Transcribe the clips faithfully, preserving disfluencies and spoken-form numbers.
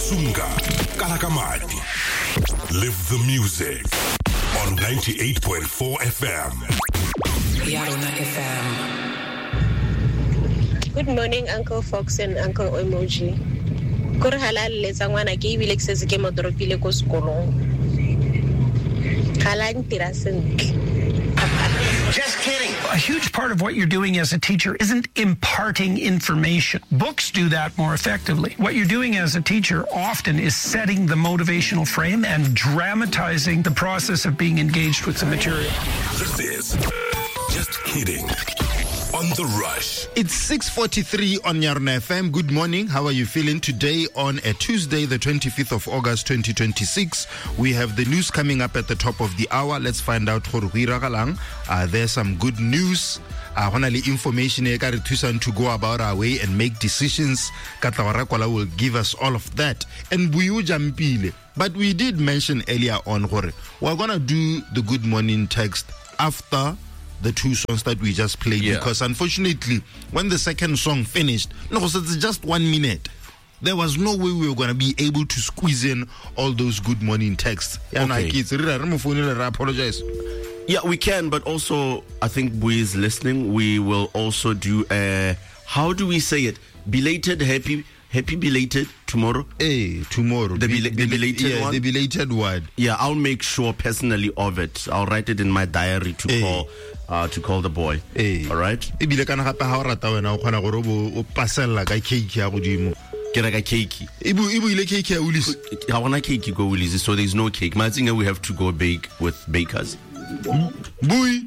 Sunga, Kalakamati. Live the music on ninety-eight point four F M. Yarona F M. Good morning, Uncle Fox and Uncle Emoji. Kore halal le tsangwana ke ibile ke setse ke mo dropile ko sekolong. Hala ntira sentle. Just kidding. A huge part of what you're doing as a teacher isn't imparting information. Books do that more effectively. What you're doing as a teacher often is setting the motivational frame and dramatizing the process of being engaged with the material. This is Just Kidding on The Rush. It's six forty-three on Yarona F M. Good morning. How are you feeling today on a Tuesday, the twenty-fifth of August, twenty twenty-six? We have the news coming up at the top of the hour. Let's find out uh, there's some good news. Uh, information to go about our way and make decisions. Katawarakwala will give us all of that. And Buyu Jampile. But we did mention earlier on, we're going to do the good morning text after the two songs that we just played, yeah. Because unfortunately, when the second song finished, no, so it's just one minute. There was no way we were going to be able to squeeze in all those good morning texts. Yeah, okay. I apologize. Yeah, we can, but also, I think Bui is listening. We will also do a, how do we say it? Belated, happy, happy belated tomorrow? Hey, tomorrow. The, bela- the belated yeah, one? the belated word. Yeah, I'll make sure personally of it. I'll write it in my diary to hey. call uh, to call the boy. Hey. All right? Ebile kana gape ha o rata wena o khona gore o pasella ka cake ya godimo. Ke reka cake. Ibu ibu ile cake ya Ulis. I want cake go Ulis, so there's no cake. I think we have to go bake with bakers. Bui.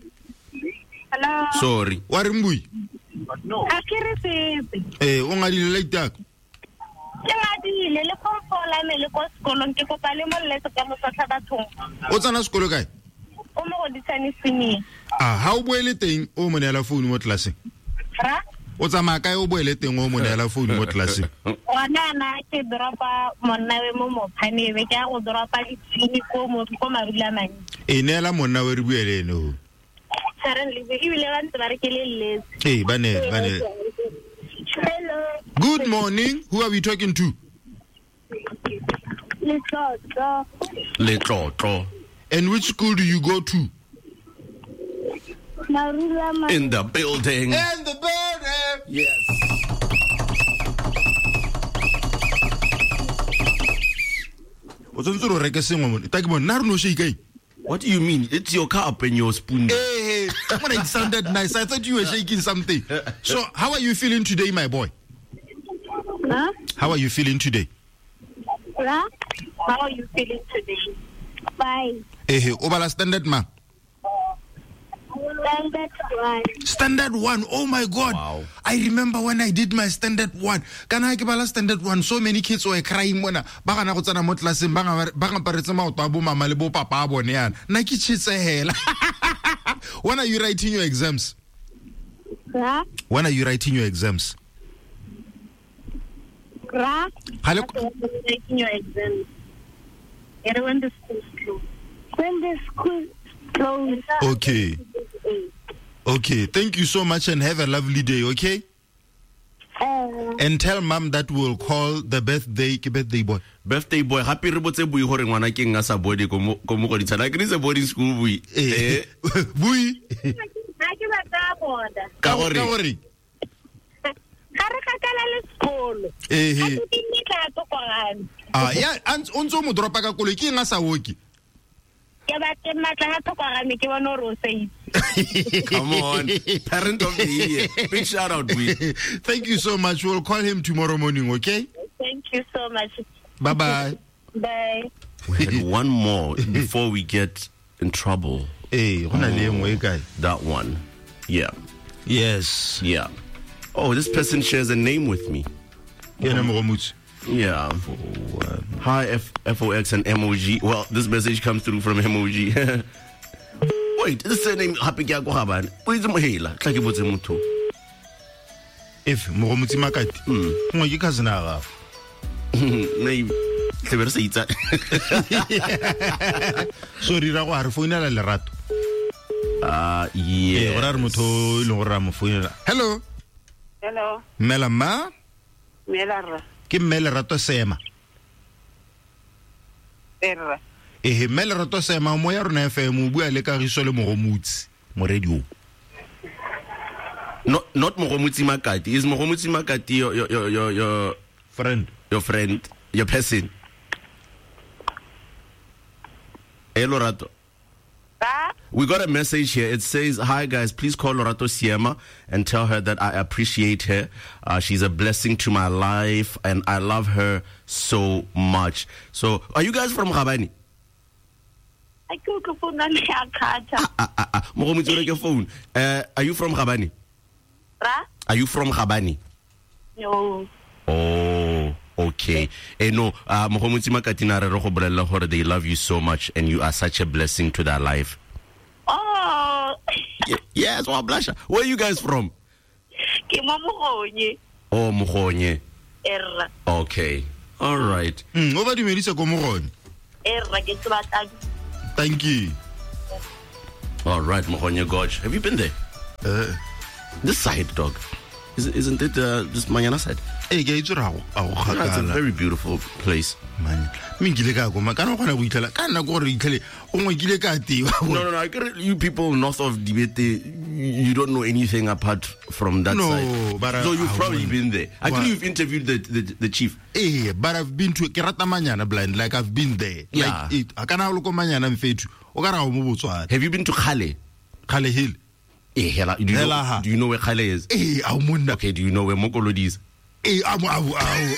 Hello. Sorry. Wa re mbui? No. Akere sepe. Eh, o ngadile like that. Ke ngadile le komfola me le ko sekolong ke kopa le molletse ka mosatsa bathong. O tsana sekolo kae? O mo go ditsane sini. Ah, ha o boele teng o mo nela phone mo tlaseng. Ra? O tsama kae o boele teng o mo nela phone mo tlaseng. Ona na ke dropa monna we mo mo phane be ke go dropa ditsini ko mo ko marula mane. E nela monna we re buele no. Suddenly we ile ba ntse ba re ke le letse. Eh, bane bane. Hello. Good morning. Who are we talking to? Letlotlo. Letlotlo. And which school do you go to? Marula mane. In the building. In the building. Yes. What do you mean? It's your cup and your spoon. Hey, when it sounded nice, I thought you were shaking something. So, how are you feeling today, my boy? Huh? How are you feeling today? Huh? How are you feeling today? Fine. Hey, Obala standard ma. Standard one. Standard one. Oh my God. Wow. I remember when I did my standard one. Can I give a standard one? So many kids were crying. Mona. Baka na kutsana mo tlaseng banga banga paretse ma utwa bo mama le bo papa bone yana. Na ki chitse hela. When are you writing your exams? Huh? When are you writing your exams? Huh? Hello. Writing your exams. You're when the school's closed. When the school closed. Okay. Okay, thank you so much and have a lovely day, okay? Uh, and tell mom that we'll call the birthday birthday boy. Birthday boy, happy rebotse bui hore ngwana ke nga sa body ko mo ko mo go ditshana ke se boarding school bui. Eh. Bui. Ha ke ba tsa boda. Ka gore. Ka gore. Ga re khatala le sekolo. Eh. Ha ke ditla to kwang. Ah, ya ontso mo dropa ka kolo ke nga sa woki. Ke ba ke matla ha to kwang me ke bona ro sei. Come on, parent of the year. Big shout out, we. Thank you so much. We'll call him tomorrow morning, okay? Thank you so much. Bye bye. Bye. We had one more before we get in trouble. Hey, oh, that one. Yeah. Yes. Yeah. Oh, this person shares a name with me. Yeah. Hi, F- FOX and M O G. Well, this message comes through from M O G. Wait, this is name Happy Gago Haban. Wait, Mohela. Like it was a moto. If Mohamuti Makati. Hmm. No, you cousin are. Maybe. They were saying that. Sorry, Rawa, phone la rato. Ah, yeah. Hello. Hello. Melama? Melara. Ke Melarato Sema. Erra. Eh me Lerato Sema mo ya rona F M o bua le Kagiso le Mogomotsi mo radio. Not not Mogomotsi Makati. Is Mogomotsi Makati your your your your, your friend? Your friend, your person. Hey Lorato. We got a message here. It says, "Hi guys, please call Lorato Siema and tell her that I appreciate her. Uh, she's a blessing to my life and I love her so much." So, are you guys from Gabani? I could go for Nali Akata. Ah ah ah. Mogomotsi your phone. Uh, are you from Gabani? Ra? Are you from Gabani? No. Oh, okay. Eh no, uh, Mogomotsi Makatina re go bolella gore they love you so much and you are such a blessing to their life. Oh. Yeah, yes, well, Blasha. Where are you guys from? Ke mo Mogonye. Oh, Mogonye. Erra. Okay. All right. Mm, o ba di medisa ko Mogonye. Erra ke tsbatla. Thank you. All right, Mogonye Gorge. Have you been there? Uh, this side, dog. Is, isn't it uh, just Manyana side? Eh, ke itse ra go Yeah, it's a very beautiful place. Man, me ngile ka go ma kana gona go itlela ka nna go re itlele o ngwekile ka tiwa. No, no, no. I get you people north of Dibete, you don't know anything apart from that no, side. But so I, you've I probably won't. been there. I What? think you've interviewed the, the the chief. Eh, but I've been to Kerata Manyana blind, like I've been there. Yeah. Like it. Akana lo ko Manyana mfetu. O ka ra go mo botswana. Have you been to Khale? Khale Hill. Eh, hela, do you know, Hela ha. do you know where Khale is? Eh, a monna. Okay, do you know where Mokolodi is? Eh, amu amu amu.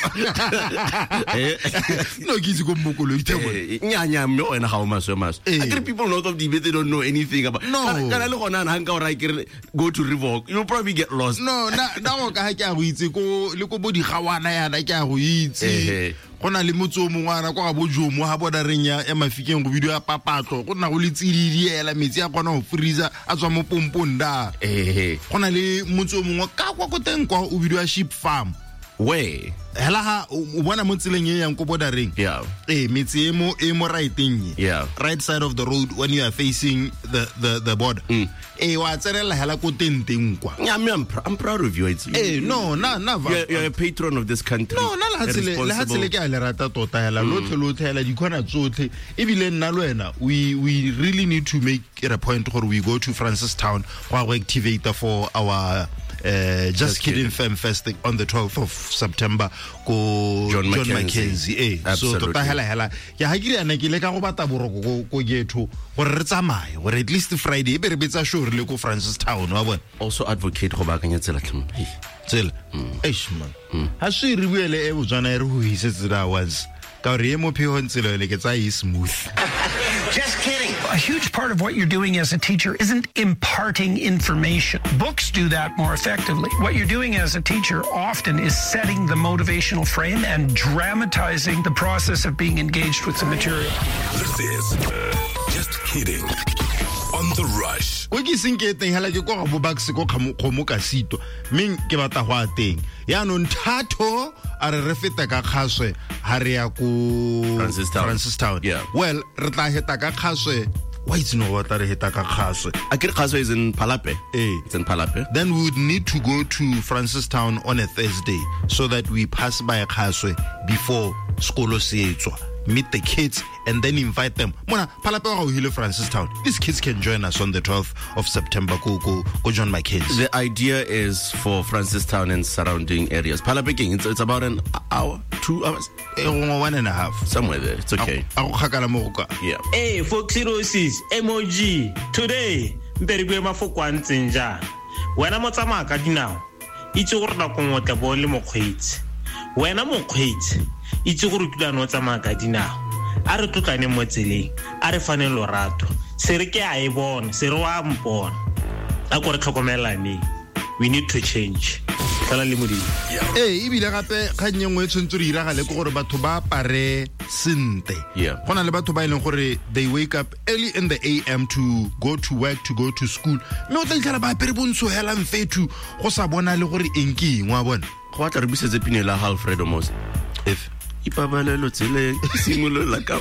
No kizi go Mokolo itebo. Eh, nya nya me wena ga o maswe maswe. Eh. I get people north of Dibete they don't know anything about. No. Kana le gona hanga o ra ikere go to Rivok. You'll probably get lost. No, na na go ka ha ke a go itse ko le ko bodi gawana yana ke a go itse. Eh. Gona le motso mongwana kwa go bojomo ha boda renya ya mafikeng go video ya papatlo go na go le tsididi ela metsi a kgona go freezer a tswa mo pompong da. Eh. Gona le motso mongwe ka kwa go teng kwa o video ya sheep farm. Where? Hela ha o bona mo tseleng e yang ko bodareng. Yeah. Eh, metsi e mo e mo right-eng. Yeah. Right side of the road when you are facing the the the border. Mm. Eh, wa tserela hela ko tenteng kwa. Yeah, me, I'm, pr- I'm proud of you. It's, Eh, no, na na va. you're, you're a patron of this country. No, na la hatsele le hatsele ke a le rata tota hela lotlhe lotlhe hela di khona tsotlhe e bile nna lo wena we we really need to make it a point where we go to Francistown go activate for our uh, just, just kidding, kidding Fem Fest on the twelfth of September go John, John Mackenzie. Mackenzie eh so tota hela hela ya ha kile ana ke le ka go bata boroko go go getho gore re tsamaye gore at least Friday be re betsa show re le ko Francistown wa bona Also advocate go bakanya tsela tlhamo. tsela eish man ha se re buele e botswana e re go hisetse da once ka re mo pheo ntsela le ke tsa e smooth. Just kidding. A huge part of what you're doing as a teacher isn't imparting information. Books do that more effectively. What you're doing as a teacher often is setting the motivational frame and dramatizing the process of being engaged with the material. This is Just Kidding on The Rush. Go ke seng ke teng hela ke go go bakse go kgomo ka sito meng ke batla go a teng ya no nthatho a re re feta ka khaswe ha re ya ko Francistown. Francistown. Yeah. Well re tla heta ka khaswe why it's no what re heta ka khaswe Akere Khaso is in Palape. Eh. It's in Palape. then we would need to go to Francistown on a Thursday so that we pass by khaswe before skolo se etswa meet the kids and then invite them mona Palape wa go hile Francistown. These kids can join us on the twelfth of September go go go John Mackenzie. The idea is for Francistown and surrounding areas. Palape King, it's, it's about an hour, two hours, Eh, one and a half somewhere there. It's okay. a go kgakala mo go ka Yeah. Hey, Foxirosis, M O G, today, mpere bue mafoko a ntseng jang. Wena mo tsamaya ka dinao, itse gore nako nngwe tla bo le mokgweetsi. Wena mokgweetsi, itse gore tula no tsamaya ka dinao. A re tlotlane mo tseleng, a re fane lorato. Se re ke a e bona, se re wa mpona. A gore tlhokomelaneng. We need to change. Tsala le modimo. eh ibile gape kgannye ngwe tshwentse re iragale ke gore batho ba apare sente Yeah. gona le batho ba ileng gore they wake up early in the A M to go to work to go to school mme o tla itlhela ba apere bontsho hela mfetu go sa bona le gore eng ke eng wa bona Go batla re busetse pine la Alfredo Mos. if Ipabalelo tseleng, simolola ka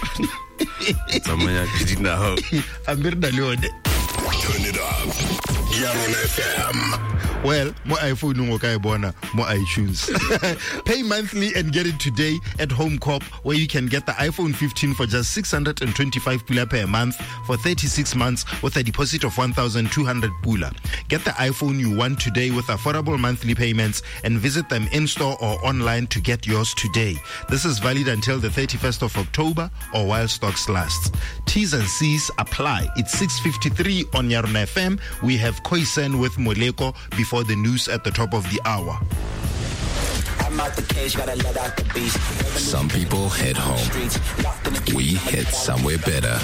tsamaya ka dinao. a mbere na le yone Turn it up. Yarona F M. Well, mo iPhone mo ka bona mo iTunes. Pay monthly and get it today at Home Corp, where you can get the iPhone fifteen for just six hundred twenty-five pula per month for thirty-six months with a deposit of one thousand two hundred pula. Get the iPhone you want today with affordable monthly payments and visit them in store or online to get yours today. This is valid until the thirty-first of October or while stocks lasts. T's and C's apply. It's six fifty-three on Yarona F M. We have Khoisen with Moleko before the news at the top of the hour. Some people head home. We head somewhere better.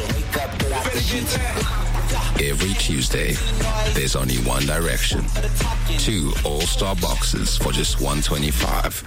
Every Tuesday, there's only one direction. Two all-star boxes for just one twenty-five.